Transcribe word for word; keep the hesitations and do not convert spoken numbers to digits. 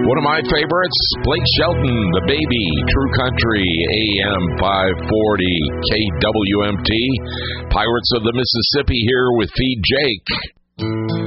One of my favorites, Blake Shelton, The Baby, True Country, A M five forty, K W M T. Pirates of the Mississippi here with Feed Jake.